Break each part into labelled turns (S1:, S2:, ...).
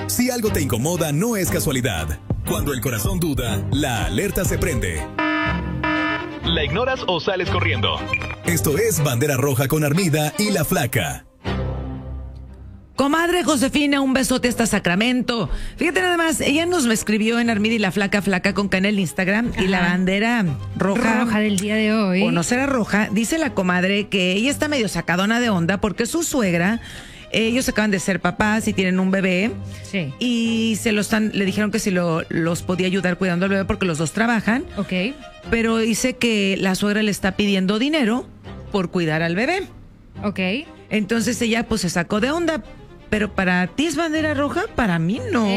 S1: Si algo te incomoda, no es casualidad. Cuando el corazón duda, la alerta se prende. ¿La ignoras o sales corriendo? Esto es Bandera Roja con Armida y La Flaca.
S2: Comadre Josefina, un besote hasta Sacramento. Fíjate nada más, ella nos escribió en Armida y La Flaca, Flaca con K en el Instagram. Ajá. Y la bandera roja
S3: del día de hoy.
S2: O no será roja, dice la comadre que ella está medio sacadona de onda porque su suegra, ellos acaban de ser papás y tienen un bebé.
S3: Sí.
S2: Y le dijeron que si los podía ayudar cuidando al bebé porque los dos trabajan.
S3: Ok.
S2: Pero dice que la suegra le está pidiendo dinero por cuidar al bebé.
S3: Ok.
S2: Entonces ella pues se sacó de onda. Pero para ti es bandera roja, para mí no.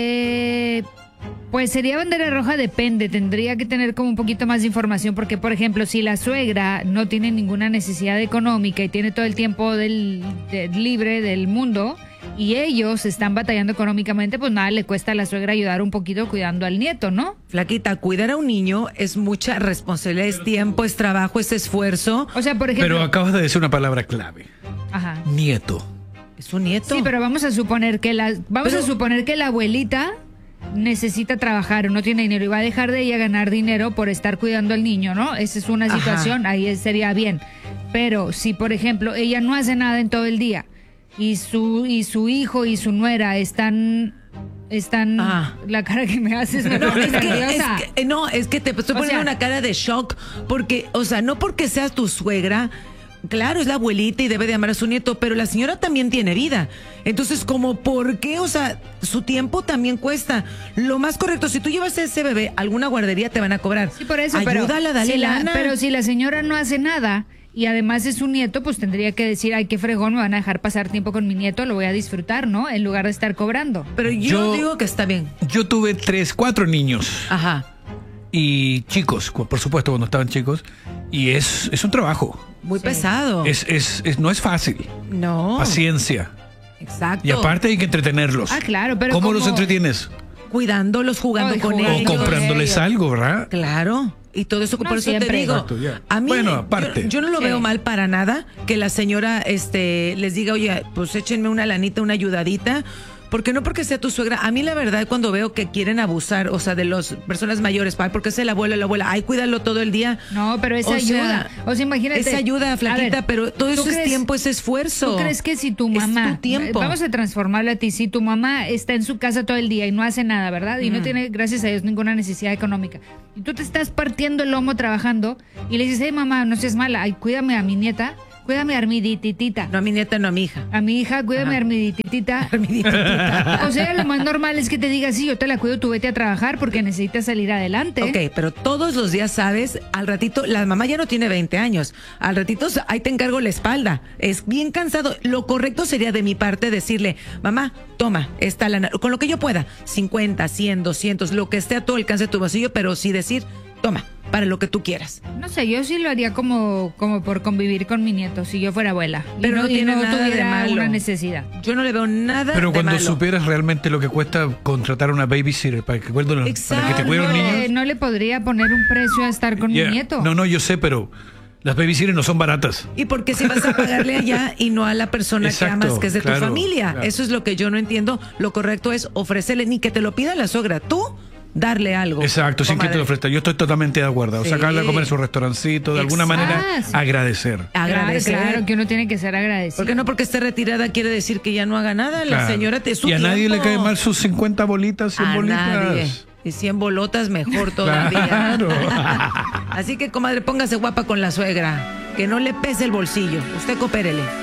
S3: Pues sería bandera roja, depende. Tendría que tener como un poquito más de información porque, por ejemplo, si la suegra no tiene ninguna necesidad económica y tiene todo el tiempo libre del mundo y ellos están batallando económicamente, pues nada, le cuesta a la suegra ayudar un poquito cuidando al nieto, ¿no?
S2: Flaquita, cuidar a un niño es mucha responsabilidad, es tiempo, es trabajo, es esfuerzo.
S3: O sea, por ejemplo...
S4: Pero acabas de decir una palabra clave.
S3: Ajá.
S4: Nieto.
S2: ¿Es un nieto?
S3: Sí, pero vamos a suponer que la abuelita necesita trabajar o no tiene dinero y va a dejar de ella ganar dinero por estar cuidando al niño, ¿no? Esa es una situación, ahí sería bien. Pero si, por ejemplo, ella no hace nada en todo el día y su hijo y su nuera están la cara que me haces me
S2: es que te estoy poniendo una cara de shock porque, o sea, no porque seas tu suegra. Claro, es la abuelita y debe de amar a su nieto, pero la señora también tiene vida. Entonces, ¿cómo por qué? O sea, su tiempo también cuesta. Lo más correcto, si tú llevas a ese bebé a alguna guardería, te van a cobrar.
S3: Sí, por eso,
S2: ayúdala, dale lana.
S3: Pero si la señora no hace nada y además es un nieto, pues tendría que decir, ay, qué fregón, me van a dejar pasar tiempo con mi nieto, lo voy a disfrutar, ¿no? En lugar de estar cobrando.
S2: Pero yo digo que está bien.
S4: Yo tuve 4 niños.
S2: Ajá.
S4: Y chicos, por supuesto, cuando estaban chicos. Y es un trabajo.
S2: Muy pesado.
S4: No es fácil.
S2: No.
S4: Paciencia.
S2: Exacto.
S4: Y aparte hay que entretenerlos.
S3: Ah, claro, pero
S4: ¿Cómo los entretienes?
S2: Cuidándolos, jugando con ellos.
S4: O comprándoles algo, ¿verdad?
S2: Claro. Y todo eso,
S3: No,
S2: por eso
S3: siempre.
S2: te digo.
S4: Exacto, yeah.
S2: A mí,
S4: bueno, aparte.
S2: yo no lo veo mal para nada que la señora les diga, oye, pues échenme una lanita, una ayudadita. Porque no porque sea tu suegra. A mí la verdad cuando veo que quieren abusar, o sea, de las personas mayores, porque es el abuelo, la abuela, ay, cuídalo todo el día.
S3: No, pero esa ayuda. O sea, imagínate.
S2: Esa ayuda, Flaquita, pero todo eso es tiempo, es esfuerzo.
S3: ¿Tú crees que si tu mamá,
S2: es tu tiempo.
S3: Vamos a transformarlo a ti, si tu mamá está en su casa todo el día y no hace nada, ¿verdad? Y no tiene, gracias a Dios, ninguna necesidad económica. Y tú te estás partiendo el lomo trabajando y le dices, hey, mamá, no seas mala, ay, cuídame a mi nieta. Cuídame a Armidititita.
S2: No a mi nieta, no a mi hija.
S3: A mi hija, cuídame a Armidititita. O sea, lo más normal es que te diga, sí, yo te la cuido, tú vete a trabajar porque necesitas salir adelante.
S2: Ok, pero todos los días, ¿sabes? Al ratito, la mamá ya no tiene 20 años. Al ratito, ahí te encargo la espalda. Es bien cansado. Lo correcto sería de mi parte decirle, mamá, toma, esta lana, con lo que yo pueda, 50, 100, 200, lo que esté a tu alcance de tu bolsillo, pero sí decir, toma, para lo que tú quieras.
S3: No sé, yo sí lo haría como por convivir con mi nieto, si yo fuera abuela.
S2: Pero no tiene nada de malo.
S3: Una necesidad.
S2: Yo no le veo nada de malo.
S4: Pero cuando supieras realmente lo que cuesta contratar a una babysitter para que te cuide un niño.
S3: No le podría poner un precio a estar con mi nieto.
S4: No, yo sé, pero las babysitters no son baratas.
S2: ¿Y por qué si vas a pagarle allá y no a la persona que amas, que es de tu familia?
S4: Claro.
S2: Eso es lo que yo no entiendo. Lo correcto es ofrecerle, ni que te lo pida la suegra, tú darle algo.
S4: Exacto, sin que te lo ofrezca. Yo estoy totalmente de acuerdo. O sacarle a comer su restaurancito, de alguna manera agradecer.
S3: Claro, que uno tiene que ser agradecido.
S2: Porque no porque esté retirada quiere decir que ya no haga nada. La señora te su
S4: Y a
S2: tiempo.
S4: nadie le cae mal sus 50 bolitas, 100 bolitas.
S2: Nadie. Y 100 bolotas mejor todavía.
S4: Claro.
S2: Así que, comadre, póngase guapa con la suegra. Que no le pese el bolsillo. Usted coopérele.